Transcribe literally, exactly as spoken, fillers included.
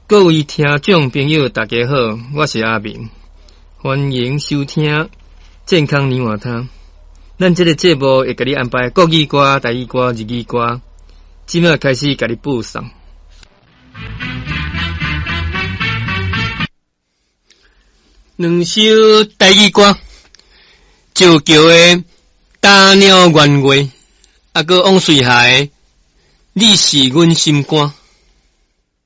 各位听众朋友，大家好，我是阿明，欢迎收听健康泥瓦汤。咱这个节目会给你安排国语歌、台语歌、日语歌，即马开始给你播送。两首台语歌，石桥的打鸟愿话，啊个往水海，你是阮心肝。